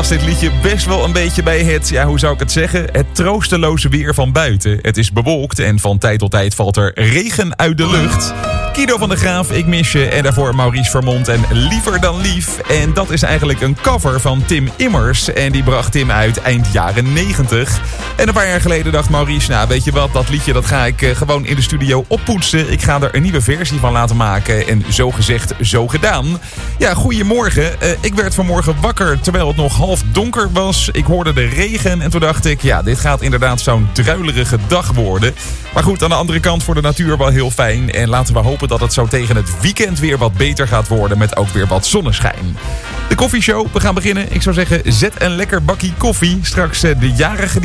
past dit liedje best wel een beetje bij het, ja, hoe zou ik het zeggen, het troosteloze weer van buiten. Het is bewolkt en van tijd tot tijd valt er regen uit de lucht. Kido van der Graaf, Ik mis je. En daarvoor Maurice Vermont en Liever dan lief. En dat is eigenlijk een cover van Tim Immers. En die bracht Tim uit eind jaren 90. En een paar jaar geleden dacht Maurice, nou weet je wat, dat liedje dat ga ik gewoon in de studio oppoetsen. Ik ga er een nieuwe versie van laten maken. En zo gezegd, zo gedaan. Ja, goedemorgen. Ik werd vanmorgen wakker terwijl het nog half donker was. Ik hoorde de regen en toen dacht ik, ja, dit gaat inderdaad zo'n druilerige dag worden. Maar goed, aan de andere kant voor de natuur wel heel fijn. En laten we hopen dat het zo tegen het weekend weer wat beter gaat worden met ook weer wat zonneschijn. De koffieshow, we gaan beginnen. Ik zou zeggen, zet een lekker bakkie koffie. Straks de jarige